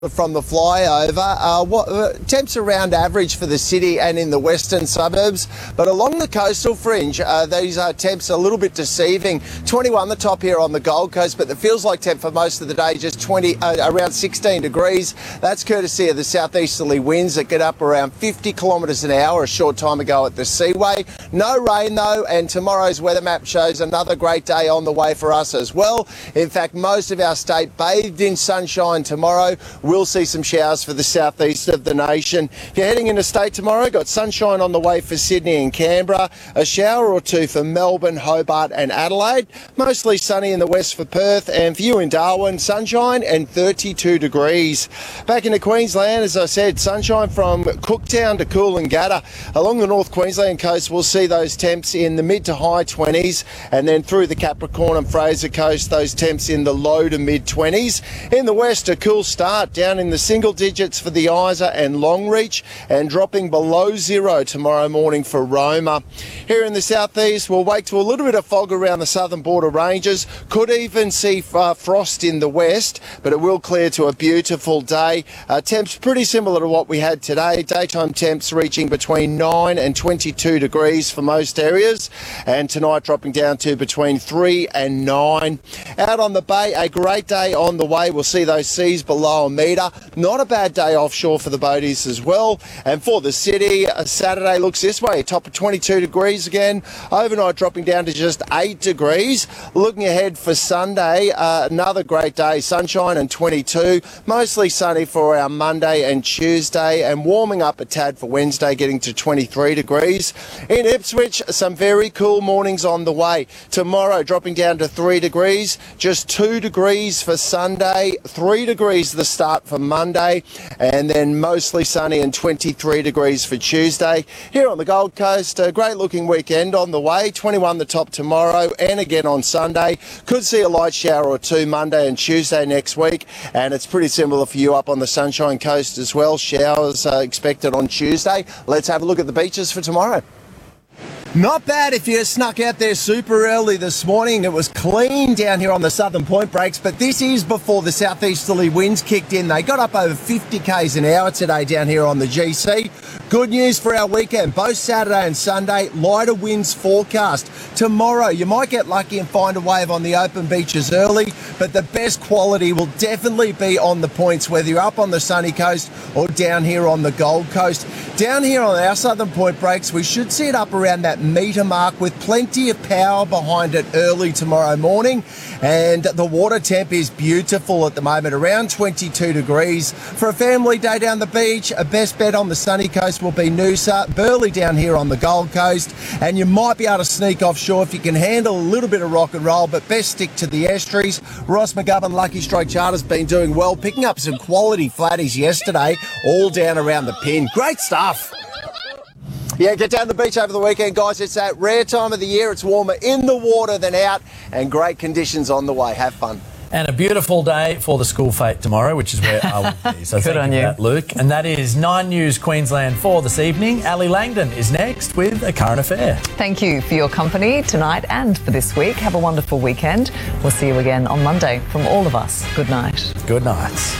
From the flyover, temps around average for the city and in the western suburbs, but along the coastal fringe, these temps are a little bit deceiving. 21 the top here on the Gold Coast, but it feels like temp for most of the day, just around 16 degrees. That's courtesy of the southeasterly winds that get up around 50 kilometres an hour a short time ago at the Seaway. No rain though, and tomorrow's weather map shows another great day on the way for us as well. In fact, most of our state bathed in sunshine tomorrow. We'll see some showers for the southeast of the nation. If you're heading interstate tomorrow, got sunshine on the way for Sydney and Canberra, a shower or two for Melbourne, Hobart and Adelaide, mostly sunny in the west for Perth, and for you in Darwin, sunshine and 32 degrees. Back into Queensland, as I said, sunshine from Cooktown to Coolangatta. Along the North Queensland coast, we'll see those temps in the mid to high 20s, and then through the Capricorn and Fraser coast, those temps in the low to mid 20s. In the west, a cool start, down in the single digits for the Isa and Longreach, and dropping below zero tomorrow morning for Roma. Here in the southeast, we'll wake to a little bit of fog around the southern border ranges. Could even see frost in the west, but it will clear to a beautiful day. Temps pretty similar to what we had today. Daytime temps reaching between 9 and 22 degrees for most areas, and tonight dropping down to between 3 and 9. Out on the bay, a great day on the way. We'll see those seas below a metre. Not a bad day offshore for the boaties as well. And for the city, Saturday looks this way, top of 22 degrees again. Overnight dropping down to just 8 degrees. Looking ahead for Sunday, another great day, sunshine and 22. Mostly sunny for our Monday and Tuesday, and warming up a tad for Wednesday, getting to 23 degrees. In Ipswich, some very cool mornings on the way. Tomorrow dropping down to 3 degrees, just 2 degrees for Sunday, 3 degrees the start for Monday, and then mostly sunny and 23 degrees for Tuesday. Here on the Gold Coast, a great looking weekend on the way. 21 the top tomorrow and again on Sunday. Could see a light shower or two Monday and Tuesday next week, and it's pretty similar for you up on the Sunshine Coast as well. Showers expected on Tuesday. Let's have a look at the beaches for tomorrow. Not bad if you snuck out there super early this morning. It was clean down here on the Southern Point Breaks, but this is before the southeasterly winds kicked in. They got up over 50 k's an hour today down here on the GC. Good news for our weekend. Both Saturday and Sunday, lighter winds forecast. Tomorrow, you might get lucky and find a wave on the open beaches early, but the best quality will definitely be on the points, whether you're up on the sunny coast or down here on the Gold Coast. Down here on our Southern Point Breaks, we should see it up around that metre mark with plenty of power behind it early tomorrow morning, and the water temp is beautiful at the moment, around 22 degrees. For a family day down the beach, a best bet on the sunny coast will be Noosa, Burleigh down here on the Gold Coast, and you might be able to sneak offshore if you can handle a little bit of rock and roll, but best stick to the estuaries. Ross McGovern Lucky Strike Charter's been doing well, picking up some quality flatties yesterday, all down around the pin. Great stuff. Yeah, get down to the beach over the weekend, guys. It's that rare time of the year. It's warmer in the water than out, and great conditions on the way. Have fun. And a beautiful day for the school fete tomorrow, which is where I will be. So Good on you, for that, Luke. And that is 9 News Queensland for this evening. Ali Langdon is next with a current affair. Thank you for your company tonight and for this week. Have a wonderful weekend. We'll see you again on Monday. From all of us, good night. Good night.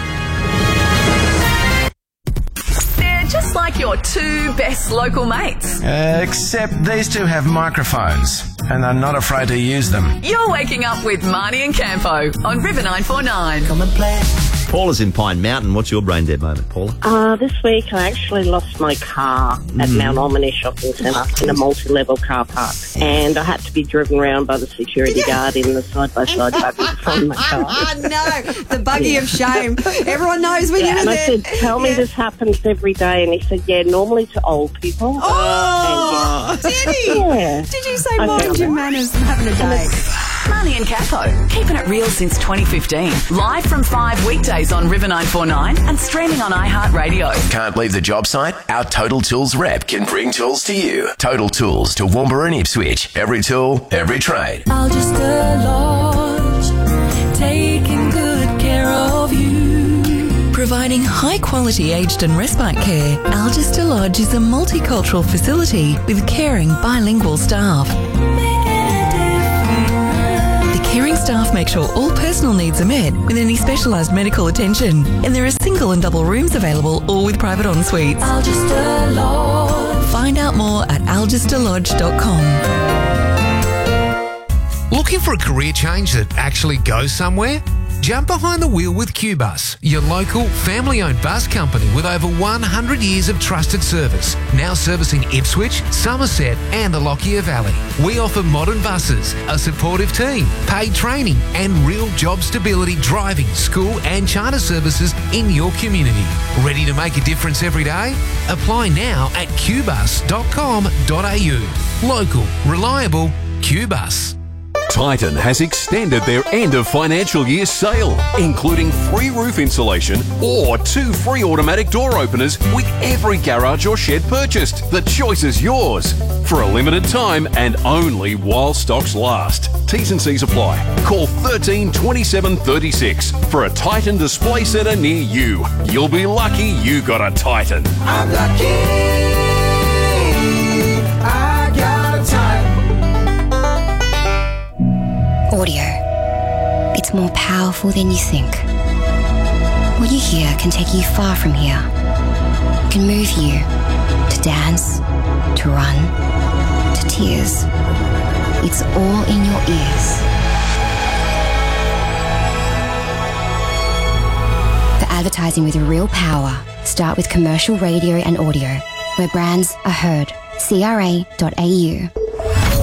Just like your two best local mates. Except these two have microphones and are not afraid to use them. You're waking up with Marnie and Campo on River 949. Come and play. Paula's in Pine Mountain. What's your brain dead moment, Paula? This week I actually lost my car at Mount Almany Shopping Centre in a multi-level car park, and I had to be driven around by the security guard in the side-by-side buggy from my car. Oh, no, the buggy of shame. Everyone knows when you're and there. I said, tell me this happens every day, and he said, yeah, normally to old people. Oh, did he? Yeah. Did you say mind your manners and having a day? Marnie and Campo, keeping it real since 2015. Live from 5 weekdays on River 949 and streaming on iHeartRadio. Can't leave the job site? Our Total Tools rep can bring tools to you. Total Tools to Toowoomba and Ipswich. Every tool, every trade. Algester Lodge, taking good care of you. Providing high-quality aged and respite care, Algester Lodge is a multicultural facility with caring bilingual staff. The caring staff make sure all personal needs are met with any specialised medical attention. And there are single and double rooms available, all with private en-suites. Algester Lodge. Find out more at algesterlodge.com. Looking for a career change that actually goes somewhere? Jump behind the wheel with QBus, your local family-owned bus company with over 100 years of trusted service. Now servicing Ipswich, Somerset and the Lockyer Valley. We offer modern buses, a supportive team, paid training and real job stability driving, school and charter services in your community. Ready to make a difference every day? Apply now at qbus.com.au. Local, reliable, QBus. Titan has extended their end of financial year sale, including free roof insulation or 2 free automatic door openers with every garage or shed purchased. The choice is yours. For a limited time and only while stocks last. T's and C's apply. Call 13 27 36 for a Titan display centre near you. You'll be lucky you got a Titan. I'm lucky. I got a Titan. Audio. It's more powerful than you think. What you hear can take you far from here. It can move you to dance, to run, to tears. It's all in your ears. For advertising with real power, start with commercial radio and audio, where brands are heard. CRA.au.